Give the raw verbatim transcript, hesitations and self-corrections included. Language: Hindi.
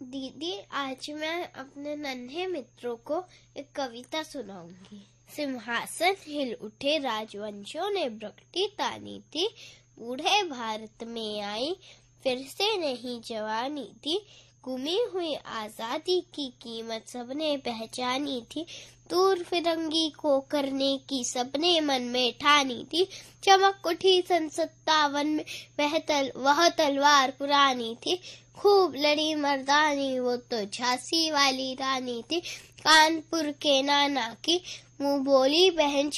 दीदी, आज मैं अपने नन्हे मित्रों को एक कविता सुनाऊंगी। सिंहासन हिल उठे, राजवंशों ने भ्रकटी तानी थी। बूढ़े भारत में आई, फिर से नहीं जवानी थी। गुमी हुई आजादी की कीमत सबने पहचानी थी। दूर फिरंगी को करने की सबने मन में ठानी थी। चमक उठी सन सत्तावन में, वह तल वह तलवार पुरानी थी। खूब लड़ी मर्दानी, वो तो झांसी वाली रानी थी। कानपुर के नाना की मुंह बोली बहन